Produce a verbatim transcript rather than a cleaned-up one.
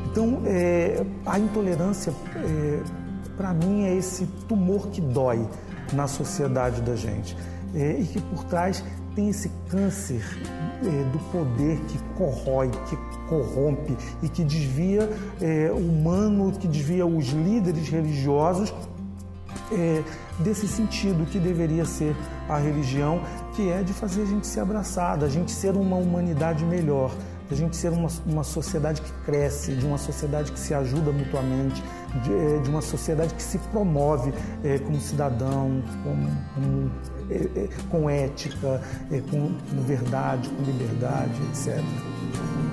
Então, é, a intolerância, é, para mim, é esse tumor que dói na sociedade da gente, é, e que por trás tem esse câncer é, do poder que corrói, que corrompe e que desvia é, o humano, que desvia os líderes religiosos é, desse sentido que deveria ser a religião, que é de fazer a gente ser abraçada, a gente ser uma humanidade melhor, a gente ser uma, uma sociedade que cresce, de uma sociedade que se ajuda mutuamente, de, de uma sociedade que se promove é, como cidadão, como, como, é, é, com ética, é, com, com verdade, com liberdade, etcétera.